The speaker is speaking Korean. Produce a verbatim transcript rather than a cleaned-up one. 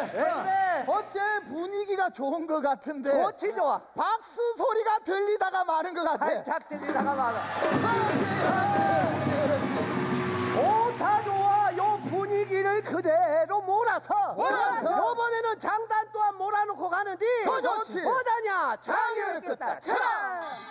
왜 그래? 어째 분위기가 좋은 것 같은데. 좋지 좋아. 박수 소리가 들리다가 마는 것 같아. 살짝 들리다가 말아. 그렇지, 그렇지, 그렇지. 좋다 좋아. 요 분위기를 그대로 몰아서. 몰아서. 요번에는 장단 또한 몰아놓고 가는데. 그렇지. 뭐다냐? 장애를 끄다. 차.